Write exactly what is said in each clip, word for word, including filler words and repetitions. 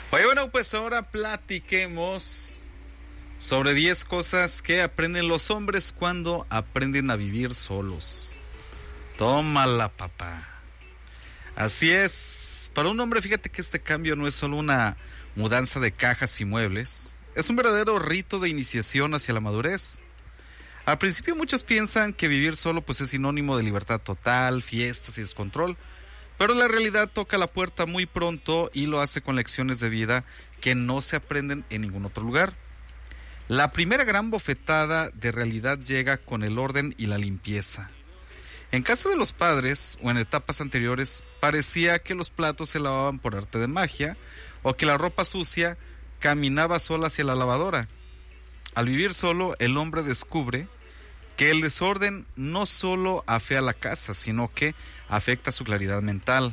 Oye, bueno, pues ahora platiquemos sobre diez cosas que aprenden los hombres cuando aprenden a vivir solos. Tómala, papá. Así es. Para un hombre, fíjate que este cambio no es solo una mudanza de cajas y muebles. Es un verdadero rito de iniciación hacia la madurez. Al principio muchos piensan que vivir solo pues es sinónimo de libertad total, fiestas y descontrol. Pero la realidad toca la puerta muy pronto y lo hace con lecciones de vida que no se aprenden en ningún otro lugar. La primera gran bofetada de realidad llega con el orden y la limpieza. En casa de los padres o en etapas anteriores parecía que los platos se lavaban por arte de magia o que la ropa sucia caminaba sola hacia la lavadora. Al vivir solo, el hombre descubre que el desorden no solo afea la casa, sino que afecta su claridad mental.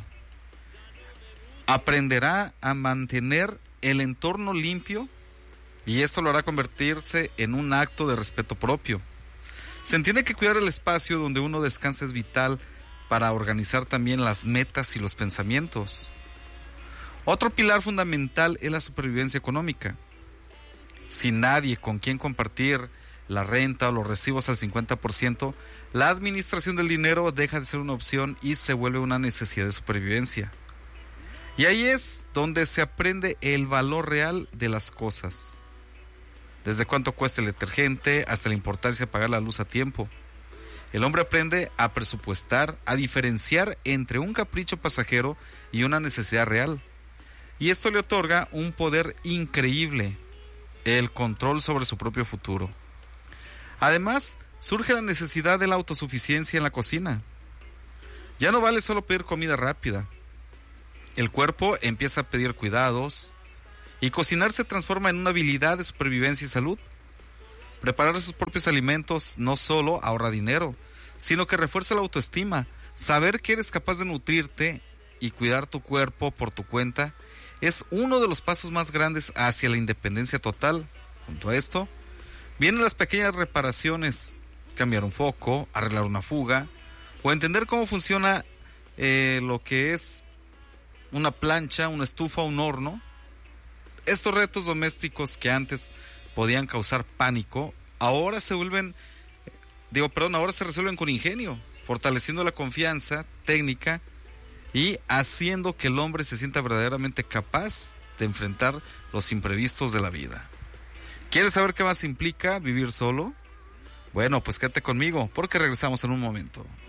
Aprenderá a mantener el entorno limpio y esto lo hará convertirse en un acto de respeto propio. Se entiende que cuidar el espacio donde uno descansa es vital para organizar también las metas y los pensamientos. Otro pilar fundamental es la supervivencia económica. Sin nadie con quien compartir la renta o los recibos al cincuenta por ciento, la administración del dinero deja de ser una opción y se vuelve una necesidad de supervivencia. Y ahí es donde se aprende el valor real de las cosas. Desde cuánto cuesta el detergente hasta la importancia de pagar la luz a tiempo. El hombre aprende a presupuestar, a diferenciar entre un capricho pasajero y una necesidad real. Y esto le otorga un poder increíble, el control sobre su propio futuro. Además, surge la necesidad de la autosuficiencia en la cocina. Ya no vale solo pedir comida rápida. El cuerpo empieza a pedir cuidados y cocinar se transforma en una habilidad de supervivencia y salud. Preparar sus propios alimentos no solo ahorra dinero, sino que refuerza la autoestima. Saber que eres capaz de nutrirte y cuidar tu cuerpo por tu cuenta es uno de los pasos más grandes hacia la independencia total. Junto a esto, vienen las pequeñas reparaciones, cambiar un foco, arreglar una fuga, o entender cómo funciona eh, lo que es una plancha, una estufa, un horno. Estos retos domésticos que antes podían causar pánico, ahora se vuelven, digo, perdón, ahora se resuelven con ingenio, fortaleciendo la confianza técnica y haciendo que el hombre se sienta verdaderamente capaz de enfrentar los imprevistos de la vida. ¿Quieres saber qué más implica vivir solo? Bueno, pues quédate conmigo, porque regresamos en un momento.